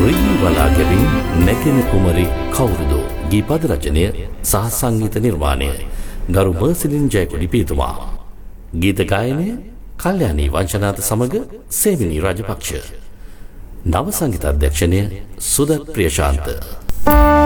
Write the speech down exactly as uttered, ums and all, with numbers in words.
රිදී වලාගෙමින් නැගෙන කුමරි කවුරුද? ගීපද රචනය සහ සංගීත නිර්මාණය ගරු මර්සිලින් ජයකොඩි පීතුමා. ගීත ගායනය කල්යාණී වංශනාත සමග සේවිනී රාජපක්ෂ. නව සංගීත අධ්‍යක්ෂණය සුදත් ප්‍රියශාන්ත.